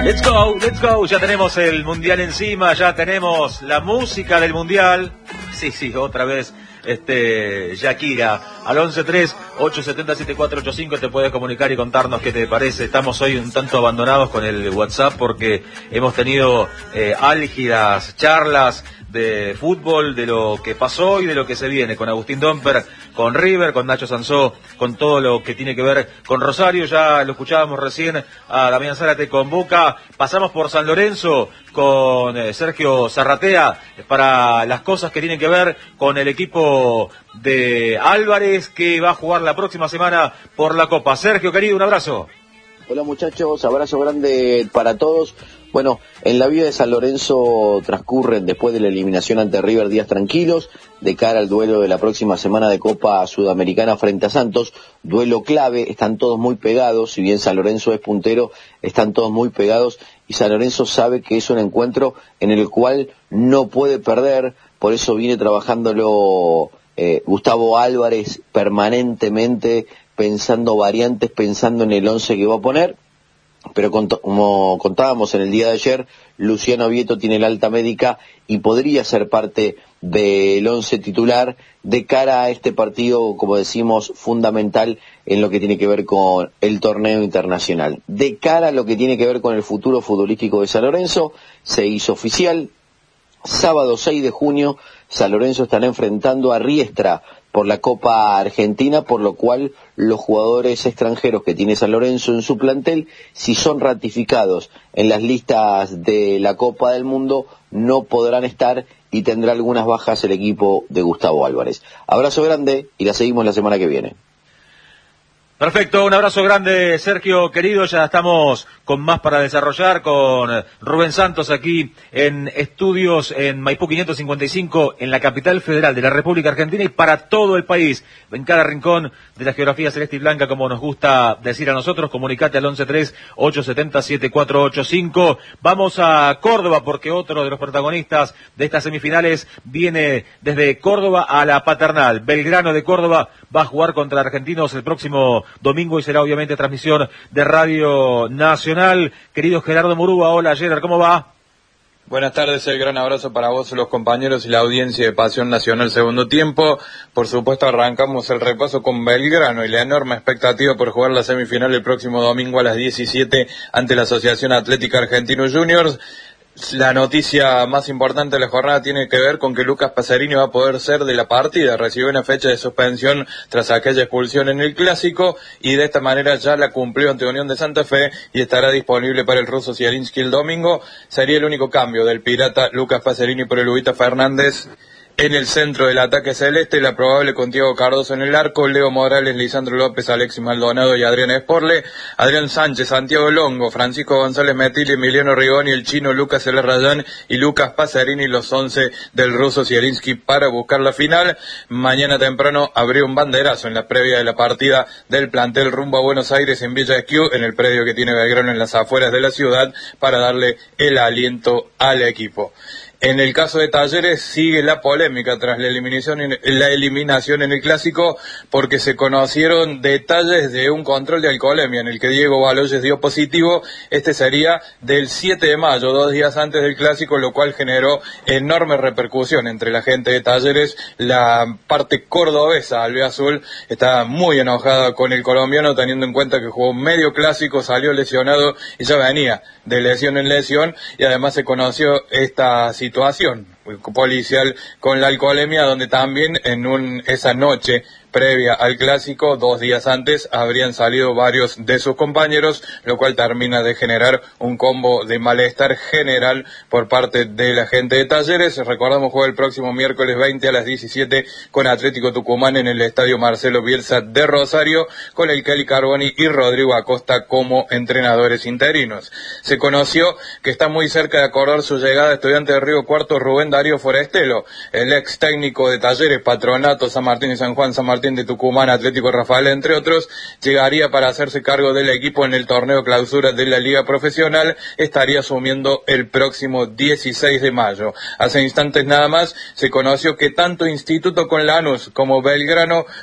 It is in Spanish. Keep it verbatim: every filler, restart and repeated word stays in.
Let's go, let's go, ya tenemos el Mundial encima, ya tenemos la música del Mundial. Sí, sí, otra vez, este, Shakira, al once tres, ocho siete cero, siete cuatro ocho cinco te puedes comunicar y contarnos qué te parece. Estamos hoy un tanto abandonados con el WhatsApp porque hemos tenido eh, álgidas charlas de fútbol, de lo que pasó y de lo que se viene, con Agustín Domper, con River, con Nacho Sansó, con todo lo que tiene que ver con Rosario. Ya lo escuchábamos recién a Damián Zárate con Boca. Pasamos por San Lorenzo con eh, Sergio Zarratea para las cosas que tienen que ver con el equipo de Álvarez, que va a jugar la próxima semana por la Copa. Sergio, querido, un abrazo. Hola muchachos, abrazo grande para todos. Bueno, en la vida de San Lorenzo transcurren, después de la eliminación ante River, días tranquilos de cara al duelo de la próxima semana de Copa Sudamericana frente a Santos. Duelo clave, están todos muy pegados, si bien San Lorenzo es puntero, están todos muy pegados y San Lorenzo sabe que es un encuentro en el cual no puede perder, por eso viene trabajándolo eh, Gustavo Álvarez permanentemente, pensando variantes, pensando en el once que va a poner. Pero como contábamos en el día de ayer, Luciano Vieto tiene el alta médica y podría ser parte del once titular de cara a este partido, como decimos, fundamental en lo que tiene que ver con el torneo internacional. De cara a lo que tiene que ver con el futuro futbolístico de San Lorenzo, se hizo oficial, sábado seis de junio, San Lorenzo estará enfrentando a Riestra por la Copa Argentina, por lo cual los jugadores extranjeros que tiene San Lorenzo en su plantel, si son ratificados en las listas de la Copa del Mundo, no podrán estar y tendrá algunas bajas el equipo de Gustavo Álvarez. Abrazo grande y la seguimos la semana que viene. Perfecto, un abrazo grande, Sergio, querido. Ya estamos con más para desarrollar con Rubén Santos aquí en estudios en Maipú quinientos cincuenta y cinco, en la capital federal de la República Argentina y para todo el país, en cada rincón de la geografía celeste y blanca, como nos gusta decir a nosotros. Comunicate al once tres, ocho siete cero, siete cuatro ocho cinco. Vamos a Córdoba porque otro de los protagonistas de estas semifinales viene desde Córdoba a la Paternal. Belgrano de Córdoba va a jugar contra Argentinos el próximo domingo y será obviamente transmisión de Radio Nacional. Querido Gerardo Murúa, hola Gerard, ¿cómo va? Buenas tardes, el gran abrazo para vos, los compañeros y la audiencia de Pasión Nacional Segundo Tiempo. Por supuesto arrancamos el repaso con Belgrano y la enorme expectativa por jugar la semifinal el próximo domingo a las diecisiete ante la Asociación Atlética Argentino Juniors. La noticia más importante de la jornada tiene que ver con que Lucas Pacerini va a poder ser de la partida. Recibió una fecha de suspensión tras aquella expulsión en el Clásico y de esta manera ya la cumplió ante Unión de Santa Fe y estará disponible para el ruso Zielinski el domingo. Sería el único cambio del pirata Lucas Pacerini por el Ubita Fernández en el centro del ataque celeste. La probable con Diego Cardoso en el arco, Leo Morales, Lisandro López, Alexis Maldonado y Adrián Esporle, Adrián Sánchez, Santiago Longo, Francisco González Metil, Emiliano Rigoni, el chino Lucas El Rayán y Lucas Pacerini, los once del ruso Zielinski para buscar la final. Mañana temprano abrió un banderazo en la previa de la partida del plantel rumbo a Buenos Aires en Villa Esquiú, en el predio que tiene Belgrano en las afueras de la ciudad, para darle el aliento al equipo. En el caso de Talleres sigue la polémica tras la eliminación en, la eliminación en el Clásico, porque se conocieron detalles de un control de alcoholemia en el que Diego Baloyes dio positivo. Este sería del siete de mayo, dos días antes del Clásico, lo cual generó enorme repercusión entre la gente de Talleres. La parte cordobesa albiazul está muy enojada con el colombiano, teniendo en cuenta que jugó medio Clásico, salió lesionado y ya venía de lesión en lesión, y además se conoció esta situación situación policial con la alcoholemia, donde también en un esa noche previa al Clásico, dos días antes, habrían salido varios de sus compañeros, lo cual termina de generar un combo de malestar general por parte de la gente de Talleres. Recordamos, juega el próximo miércoles veinte a las diecisiete con Atlético Tucumán en el Estadio Marcelo Bielsa de Rosario, con el Kelly Carboni y Rodrigo Acosta como entrenadores interinos. Se conoció que está muy cerca de acordar su llegada a Estudiante de Río Cuarto Rubén Darío Forestelo, el ex técnico de Talleres, Patronato, San Martín y San Juan, San Martín de Tucumán, Atlético Rafael, entre otros. Llegaría para hacerse cargo del equipo en el torneo clausura de la Liga Profesional. Estaría asumiendo el próximo dieciséis de mayo. Hace instantes nada más se conoció que tanto Instituto con Lanús como Belgrano